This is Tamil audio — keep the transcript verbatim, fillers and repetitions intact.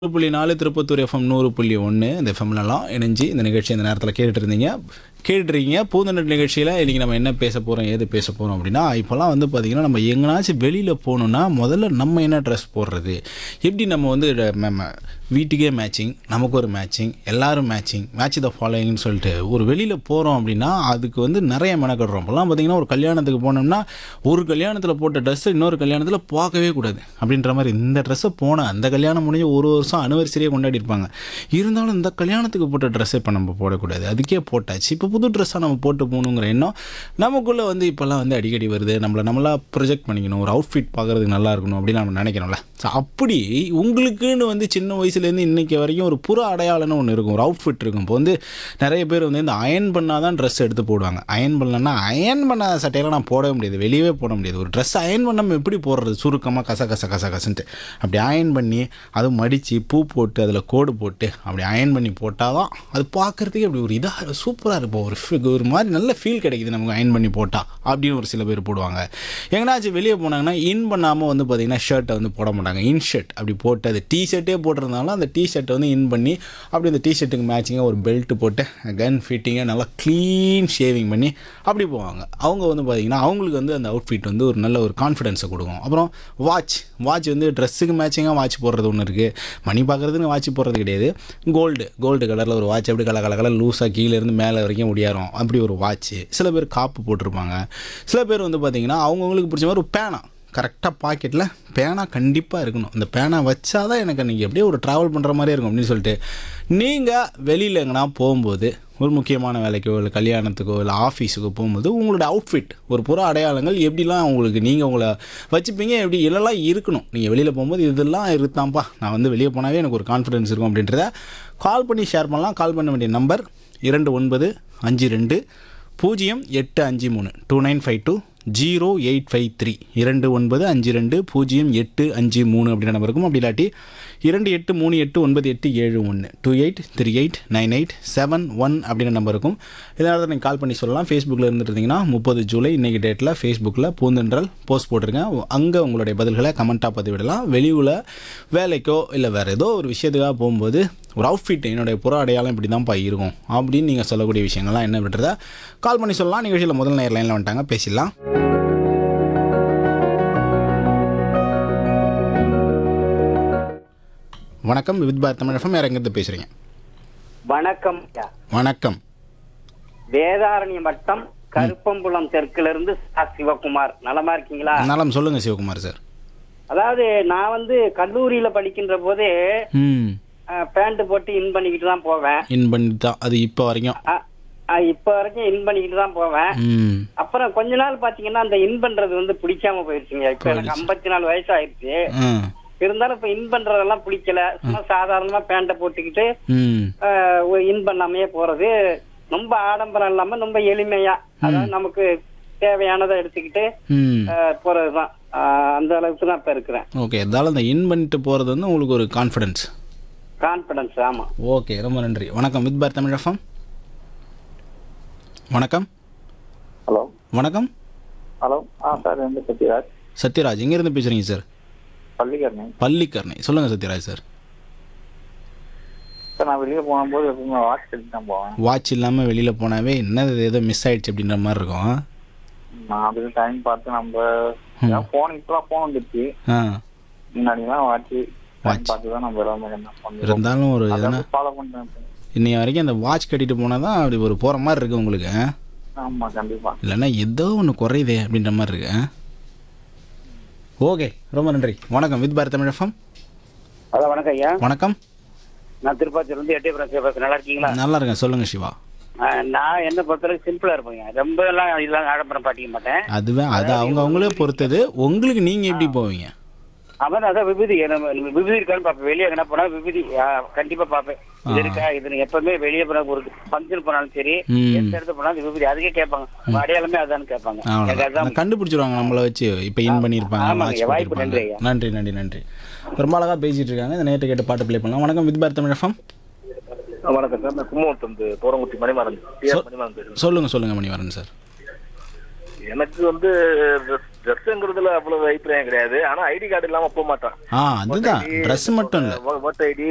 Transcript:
நூறு புள்ளி நாலு திருப்பத்தூர் எஃப்எம் நூறு புள்ளி ஒன்று இந்த எஃப்எம்லலாம் இணைஞ்சு இந்த நிகழ்ச்சி இந்த நேரத்தில் கேட்டுட்டு இருந்தீங்க கேட்டுருக்கீங்க பூந்தொடர் நிகழ்ச்சியில் இன்றைக்கி நம்ம என்ன பேச போகிறோம் ஏது பேச போகிறோம் அப்படின்னா இப்போல்லாம் வந்து பார்த்திங்கன்னா நம்ம எங்கேனாச்சும் வெளியில் போகணுன்னா முதல்ல நம்ம என்ன ட்ரெஸ் போடுறது எப்படி நம்ம வந்து நம்ம வீட்டுக்கே மேட்சிங் நமக்கு ஒரு மேட்சிங் எல்லோரும் மேட்சிங் மேட்ச் த ஃபாலோயிங்னு சொல்லிட்டு ஒரு வெளியில் போகிறோம் அப்படின்னா அதுக்கு வந்து நிறைய மெனக்கடுறோம். இப்போல்லாம் பார்த்திங்கன்னா ஒரு கல்யாணத்துக்கு போனோம்னா ஒரு கல்யாணத்தில் போட்ட ட்ரெஸ்ஸை இன்னொரு கல்யாணத்தில் பார்க்கவே கூடாது அப்படின்ற மாதிரி இந்த ட்ரெஸ்ஸை போன அந்த கல்யாணம் முடிஞ்சு ஒரு வருஷம் அனிவர்சரியே கொண்டாடி இருப்பாங்க. இருந்தாலும் இந்த கல்யாணத்துக்கு போட்ட ட்ரெஸ்ஸை இப்போ நம்ம போடக்கூடாது, அதுக்கே போட்டாச்சு, இப்போ புது ட்ரெஸ்ஸாக நம்ம போட்டு போகணுங்கிற எண்ணம் நமக்குள்ளே வந்து இப்போல்லாம் வந்து அடிக்கடி வருது. நம்மளை நம்மளா ப்ரொஜெக்ட் பண்ணிக்கணும், ஒரு அவுட்ஃபிட் பார்க்குறதுக்கு நல்லா இருக்கணும் அப்படின்னு நம்ம நினைக்கிறோம்ல. ஸோ அப்படி உங்களுக்குன்னு வந்து சின்ன வயசுலேருந்து இன்றைக்கி வரைக்கும் ஒரு புற அடையாளம்னு ஒன்று இருக்கும், ஒரு அவுட்ஃபிட் இருக்கும். இப்போ வந்து நிறைய பேர் வந்து இந்த அயன் பண்ணால் தான் ட்ரெஸ் எடுத்து போடுவாங்க. அயன் பண்ணலன்னா அயன் பண்ண சட்டையெல்லாம் நான் போடவே முடியாது, வெளியவே போட முடியாது. ஒரு ட்ரெஸ் அயன் பண்ணாமல் எப்படி போடுறது, சுருக்கமாக கச கச கச கசன்ட்டு அப்படி அயன் பண்ணி அதுவும் மடித்து பூ போட்டு அதில் கோடு போட்டு அப்படி அயன் பண்ணி போட்டால் தான் அது பார்க்குறதுக்கு அப்படி ஒரு இதாக சூப்பராக இருக்கும். ஒரு ஒரு மாதிரி நல்ல ஃபீல் கிடைக்குது நமக்கு அயன் பண்ணி போட்டால் அப்படின்னு ஒரு சில பேர் போடுவாங்க. எங்கனாச்சும் வெளியே போனாங்கன்னா இன் பண்ணாமல் வந்து பார்த்திங்கன்னா ஷர்ட்டை வந்து போட மாட்டாங்க, இன் ஷர்ட் அப்படி போட்டு அது டிஷர்ட்டே போட்டிருந்தாலும் அந்த டிஷர்ட்டை வந்து இன் பண்ணி அப்படி அந்த டிஷர்ட்டுக்கு மேட்சிங்காக ஒரு பெல்ட்டு போட்டு கன் ஃபிட்டிங்காக நல்லா க்ளீன் ஷேவிங் பண்ணி அப்படி போவாங்க. அவங்க வந்து பார்த்திங்கன்னா அவங்களுக்கு வந்து அந்த அவுட்ஃபிட் வந்து ஒரு நல்ல ஒரு கான்ஃபிடென்ஸை கொடுக்கும். அப்புறம் வாட்ச் வாட்ச் வந்து ட்ரெஸ்ஸுக்கு மேட்சிங்காக வாட்ச் போடுறது ஒன்று இருக்குது, மணி பார்க்குறதுன்னு வாட்ச் போடுறது கிடையாது. கோல்டு கோல்டு கலரில் ஒரு வாட்ச் அப்படி கலர் கலர் கலர் லூஸாக கீழேருந்து மேலே வரைக்கும் முடியாரும் அப்படி ஒரு வாட்ச்சு. சில பேர் காப்பு போட்டிருப்பாங்க. சில பேர் வந்து பார்த்திங்கன்னா அவங்கவுங்களுக்கு பிடிச்ச மாதிரி ஒரு பேனா கரெக்டாக பாக்கெட்டில் பேனா கண்டிப்பாக இருக்கணும், இந்த பேனா வச்சா தான் எனக்கு அன்றைக்கி அப்படியே ஒரு ட்ராவல் பண்ணுற மாதிரியே இருக்கும் அப்படின்னு சொல்லிட்டு நீங்கள் வெளியில் எங்கன்னா போகும்போது ஒரு முக்கியமான வேலைக்கோ இல்லை கல்யாணத்துக்கோ இல்லை ஆஃபீஸுக்கோ போகும்போது உங்களோட அவுட்ஃபிட் ஒரு புற அடையாளங்கள் எப்படிலாம் உங்களுக்கு நீங்கள் உங்களை வச்சுப்பீங்க, எப்படி இதெல்லாம் இருக்கணும். நீங்கள் வெளியில் போகும்போது இதெல்லாம் இருக்குதான்ப்பா, நான் வந்து வெளியே போனாவே எனக்கு ஒரு கான்ஃபிடென்ஸ் இருக்கும் அப்படின்றத கால் பண்ணி ஷேர் பண்ணலாம். கால் பண்ண வேண்டிய நம்பர் இரண்டு ஒன்பது அஞ்சு ரெண்டு பூஜ்ஜியம் எட்டு அஞ்சு மூணு two nine five two zero eight five three இரண்டு ஒன்பது அஞ்சு ரெண்டு பூஜ்ஜியம் எட்டு அஞ்சு மூணு அப்படின்ற நம்பர் இருக்கும். அப்படி இல்லாட்டி இரண்டு எட்டு மூணு எட்டு ஒன்பது எட்டு ஏழு ஒன்று two eight three eight nine eight seven one அப்படின்ற நம்பர் இருக்கும். இதனால் நீங்கள் கால் பண்ணி சொல்லலாம். ஃபேஸ்புக்கில் இருந்துருந்தீங்கன்னா முப்பது ஜூலை இன்றைக்கி டேட்டில் ஃபேஸ்புக்கில் பூந்தென்றல் போஸ்ட் போட்டிருங்க, அங்கே உங்களுடைய பதில்களை கமெண்ட்டாக பதிவிடலாம். வெளியூரில் வேலைக்கோ இல்லை வேறு ஏதோ ஒரு விஷயத்துக்காக போகும்போது ஒரு அவுட்ஃபிட் என்னுடைய புற அடையாளம் இப்படி தான்ப்பா இருக்கும் அப்படின்னு நீங்கள் சொல்லக்கூடிய விஷயங்கள்லாம் என்ன விட்டுறதா கால் பண்ணி சொல்லலாம். நிகழ்ச்சியில் முதல் நேர் லைனில் வந்துட்டாங்க, பேசிடலாம். வணக்கம், வித் பாரத் தமிழ் எஃப்எம். யார் எங்கிருந்து பேசுகிறீங்க? வணக்கம். வணக்கம். வேதாரண்யம் வட்டம் கருப்பம்புலம் தெற்குல சா சிவகுமார். நலமா இருக்கீங்களா? நலம். சொல்லுங்க சிவகுமார் சார். அதாவது நான் வந்து கல்லூரியில படிக்கின்ற போதே ம் பேண்ட் போட்டு இன் பண்ணிக்கிட்டு தான் போவேன். இன் பண்ணி தான் அது இப்போ வரைக்கும் இப்ப வரைக்கும் இன் பண்ணிக்கிட்டு தான் போவேன். அப்புறம் கொஞ்ச நாள் பாத்தீங்கன்னா அந்த இன் பண்றது வந்து பிடிக்காம போயிருச்சுங்க. இப்ப எனக்கு ஐம்பத்தி நாலு வயசு ஆயிடுச்சு. இருந்தாலும் இப்ப இன் பண்றதெல்லாம் பிடிக்கல. சும்மா சாதாரணமா பேண்ட போட்டுக்கிட்டு இன் பண்ணாமையே போறது, ரொம்ப ஆடம்பரம் இல்லாம ரொம்ப எளிமையா, அதாவது நமக்கு தேவையானதை எடுத்துக்கிட்டு போறதுதான். அந்த அளவுக்கு தான் இப்ப இருக்கிறேன். ஓகே, அதால அந்த இன் பண்ணிட்டு போறது வந்து உங்களுக்கு ஒரு கான்ஃபிடன்ஸ். கான்ஃபிடன்ஸ், ஆமா. ஓகே, ரொம்ப நன்றி. வணக்கம், வித் பாரத் தமிழ் எஃப்எம். வணக்கம். ஹலோ. வணக்கம். ஹலோ. ஆ சார், வந்து சத்யராஜ். சத்யராஜ் எங்க இருந்து பேசுறீங்க சார்? பள்ளிக்கரணை. பள்ளிக்கரணை. சொல்லுங்க சத்யராஜ் சார். சார், நான் வெளியே போகும்போது எப்பவுமே வாட்ச் எடுத்து தான் போவேன். வாட்ச் இல்லாமல் வெளியில் போனாவே என்ன ஏதோ மிஸ் ஆயிடுச்சு அப்படின்ற மாதிரி இருக்கும். நான் அதுக்கு டைம் பார்த்து நம்ம ஃபோன் இப்போலாம் ஃபோன் வந்துடுச்சு. முன்னாடிலாம் வாட்ச் வாட்ச் பார்த்து தான் நம்ம எல்லாமே என்ன பண்ணுவோம். இருந்தாலும் ஒரு எதனா ஃபாலோ பண்ணுறேன். இன்னைய வரைக்கும் அந்த வாட்ச் கட்டிட்டு போனால் தான் அப்படி ஒரு போகிற மாதிரி இருக்குது உங்களுக்கு. ஆமாம், கண்டிப்பாக. இல்லைன்னா ஏதோ ஒன்று குறையுதே அப்படின்ற மாதிரி இருக்கு. ஓகே, ரொம்ப நன்றி. வணக்கம், வித் பாரத் தமிழ் எஃப்எம். அதான் வணக்கம் ஐயா. வணக்கம். நான் திருப்பாச்சூர்லேருந்து எட்டயபுரம் சிவபாசன். நல்லா இருக்கீங்களா? நல்லா இருக்கேன். சொல்லுங்க சிவா. நான் என்ன பொறுத்தளவுக்கு சிம்பிளா இருப்பேங்க, ரொம்ப எல்லாம் இதெல்லாம் ஆடம்பரம் பாட்டிக்க மாட்டேன். அதுவே அது அவங்க அவங்களே பொறுத்தது. உங்களுக்கு நீங்க எப்படி போவீங்க? அவன் அதான் விபூதி விபூதி இருக்கான்னு பார்ப்பேன். வெளியே எங்கன்னா போனா விபூதி கண்டிப்பா பார்ப்பேன். இது இருக்கா, இது எப்பவுமே வெளியே போனா ஒரு ஃபங்க்ஷன் போனாலும் சரி, எந்த இடத்துல போனாலும் விபூதி அதுக்கே கேட்பாங்க. அடையாளமே அதான்னு கேட்பாங்க. கண்டுபிடிச்சிருவாங்க நம்மளை வச்சு. இப்ப இன் பண்ணிருப்பாங்க. வாய்ப்பு. நன்றி நன்றி நன்றி நன்றி. ரொம்ப அழகா பேசிட்டு இருக்காங்க. இந்த நேற்று கேட்டு பாட்டு ப்ளே பண்ணலாம். வணக்கம், வித் பாரத் தமிழ் எஃப்எம். வணக்கம் சார், நான் கும்பகோணம் தோரங்குடி மணிமாறன். சொல்லுங்க சொல்லுங்க மணிமாறன் சார். எனக்கு வந்து ட்ரெஸ்ங்கிறதுல அவ்வளவு அபிப்பிராயம் கிடையாது. ஆனா ஐடி கார்டு இல்லாம போக மாட்டான். அதுதான் ட்ரெஸ் மட்டும் இல்ல, ஓட்டர் ஐடி